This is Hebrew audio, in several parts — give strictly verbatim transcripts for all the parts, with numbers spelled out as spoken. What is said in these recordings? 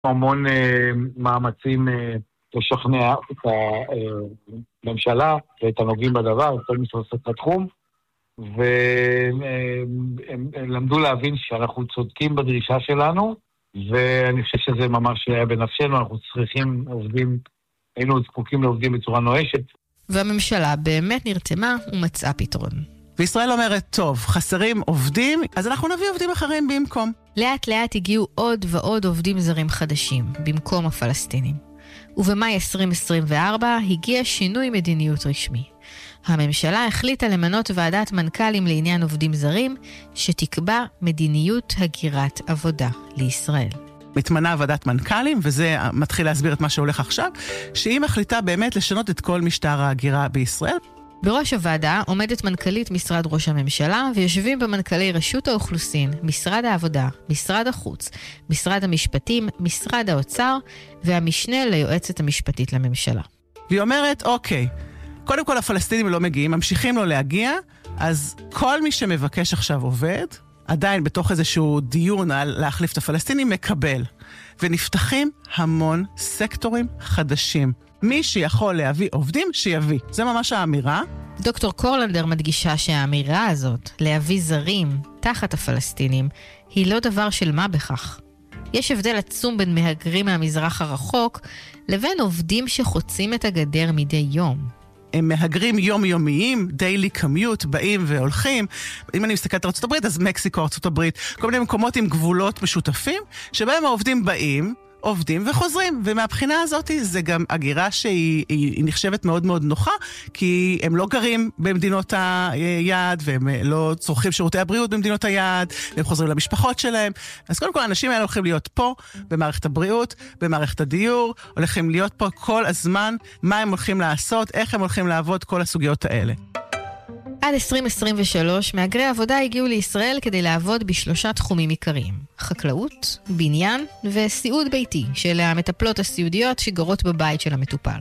המון מאמצים לשכנע את הממשלה ואת הנוגעים בדבר, את כל משרד התחום, והם למדו להבין שאנחנו צודקים בדרישה שלנו, ואני חושב שזה ממש היה בנפשנו, אנחנו צריכים עובדים, היינו זקוקים לעובדים בצורה נואשת. והממשלה באמת נרתמה ומצאה פתרון. וישראל אומרת, טוב, חסרים עובדים, אז אנחנו נביא עובדים אחרים במקום. לאט לאט הגיעו עוד ועוד עובדים זרים חדשים, במקום הפלסטינים. ובמאי עשרים עשרים וארבע הגיע שינוי מדיניות רשמי. הממשלה החליטה למנות ועדת מנכ"לים לעניין עובדים זרים, שתקבע מדיניות הגירת עבודה לישראל. מתמנה ועדת מנכ"לים, וזה מתחיל להסביר את מה שהולך עכשיו, שהיא מחליטה באמת לשנות את כל משטר ההגירה בישראל. בראש הוועדה עומדת מנכ"לית משרד ראש הממשלה, ויושבים במנכ"לי רשות האוכלוסין, משרד העבודה, משרד החוץ, משרד המשפטים, משרד האוצר, והמשנה ליועצת המשפטית לממשלה. והיא אומרת, אוקיי, קודם כל הפלסטינים לא מגיעים, ממשיכים לא להגיע, אז כל מי שמבקש עכשיו עובד, עדיין בתוך איזשהו דיון על להחליף את הפלסטינים, מקבל. ונפתחים המון סקטורים חדשים. מי שיכול להביא עובדים, שיביא. זה ממש האמירה. דוקטור קורלנדר מדגישה שהאמירה הזאת, להביא זרים תחת הפלסטינים, היא לא דבר של מה בכך. יש הבדל עצום בין מהגרים מהמזרח הרחוק, לבין עובדים שחוצים את הגדר מדי יום. הם מהגרים יומיומיים, דיילי קמיוט, באים והולכים. אם אני מסתכלת על ארצות הברית, אז מקסיקו, ארצות הברית, כל מיני מקומות עם גבולות משותפים, שבהם העובדים באים, עובדים וחוזרים, ומהבחינה הזאת זה גם הגירה שהיא היא נחשבת מאוד מאוד נוחה, כי הם לא גרים במדינות היעד, והם לא צורכים שירותי הבריאות במדינות היעד, והם חוזרים למשפחות שלהם. אז קודם כל, האנשים האלה הולכים להיות פה, במערכת הבריאות, במערכת הדיור, הולכים להיות פה כל הזמן, מה הם הולכים לעשות, איך הם הולכים לעבוד, כל הסוגיות האלה. עד עשרים עשרים ושלוש, מהגרי עבודה הגיעו לישראל כדי לעבוד בשלושה תחומים עיקריים. חקלאות, בניין וסיעוד ביתי, שאלה המטפלות הסיעודיות שגרות בבית של המטופל.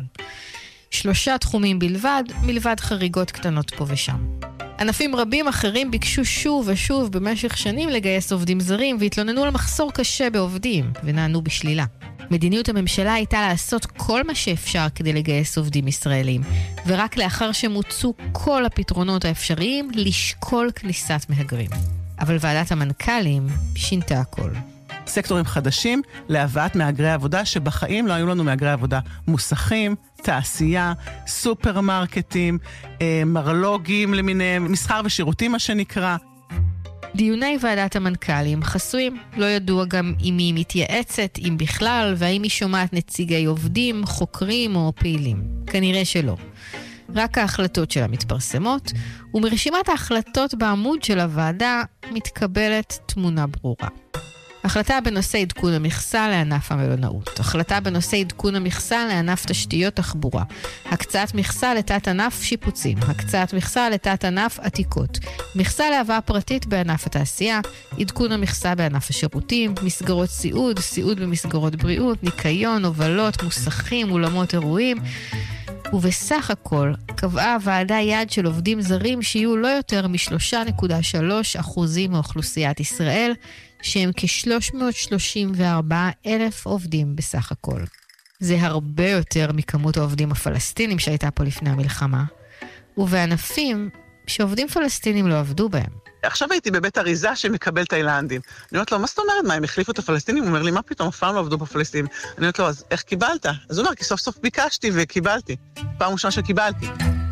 שלושה תחומים בלבד, מלבד חריגות קטנות פה ושם. ענפים רבים אחרים ביקשו שוב ושוב במשך שנים לגייס עובדים זרים, והתלוננו על מחסור קשה בעובדים, ונענו בשלילה. מדיניות הממשלה הייתה לעשות כל מה שאפשר כדי לגייס עובדים ישראלים, ורק לאחר שמוצאו כל הפתרונות האפשריים, לשקול כניסת מהגרים. אבל ועדת המנכ"לים שינתה הכל. סקטורים חדשים להבאת מהגרי עבודה, שבחיים לא היו לנו מהגרי עבודה. מוסכים, תעשייה, סופרמרקטים, מרלוגים למיניהם, מסחר ושירותים מה שנקרא. דיוני ועדת המנכ"לים חסויים. לא ידוע גם אם היא מתייעצת, אם בכלל, והאם היא שומעת נציגי עובדים, חוקרים או פעילים. כנראה שלא. רק ההחלטות שלה מתפרסמות, ומרשימת ההחלטות בעמוד של הוועדה מתקבלת תמונה ברורה. החלטה בנושא עדכון המכסה לענף המלונאות. החלטה בנושא עדכון המכסה לענף תשתיות תחבורה. הקצאת מכסה לתת ענף שיפוצים. הקצאת מכסה לתת ענף עתיקות. מכסה להבאה פרטית בענף התעשייה. עדכון המכסה בענף השירותים. מסגרות סיעוד, סיעוד במסגרות בריאות, ניקיון, הובלות, מוסכים, אולמות אירועים. ובסך הכל קבעה הוועדה יעד של עובדים זרים שיהיו לא יותר מ-שלוש נקודה שלוש אחוזים מאוכלוסיית ישראל, שהם כ-שלוש מאות שלושים וארבעה אלף עובדים בסך הכל. זה הרבה יותר מכמות העובדים הפלסטינים שהייתה פה לפני המלחמה, ובענפים שעובדים פלסטינים לא עבדו בהם. עכשיו הייתי בבית אריזה שמקבל תאילנדים. אני אומרת לו, מה זאת אומרת? מה, הם החליפו את הפלסטינים? הוא אומר לי, מה פתאום? אף פעם לא עבדו בפלסטינים. אני אומרת לו, אז איך קיבלת? אז הוא אומר, כי סוף סוף ביקשתי וקיבלתי. פעם ראשונה שקיבלתי.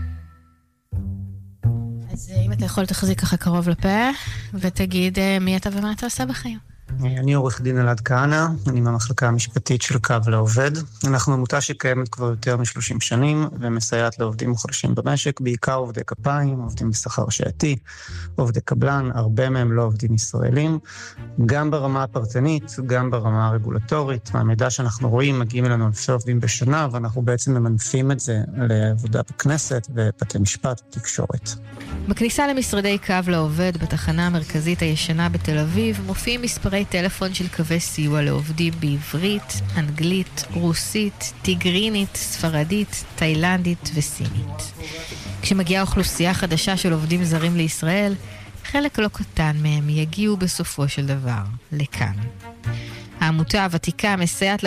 אז אם אתה יכול תחזיק ככה קרוב לפה, ותגיד מי אתה ומה אתה עושה בחיים. אני עורך דין אלעד כהנא, אני מהמחלקה המשפטית של קו לעובד. אנחנו עמותה שקיימת כבר יותר מ-שלושים שנים, ומסייעת לעובדים מוחלשים במשק, בעיקר עובדי כפיים, עובדים בשכר שעתי, עובדי קבלן, הרבה מהם לא עובדים ישראלים, גם ברמה הפרטנית, גם ברמה הרגולטורית. מהמידע שאנחנו רואים, מגיעים אלינו אלפי עובדים בשנה, ואנחנו בעצם ממנפים את זה לעבודה בכנסת ובתי משפט ותקשורת. בכניסה למשרדי קו לעובד בתחנה המרכזית הישנה בתל אביב, מופיעים מספרי טלפון של קווי סיוע לעובדים בעברית, אנגלית, רוסית, טיגרינית, ספרדית, תאילנדית וסינית. כשמגיעה אוכלוסייה חדשה של עובדים זרים לישראל, חלק לא קטן מהם יגיעו בסופו של דבר לכאן. העמותה הוותיקה מסייעת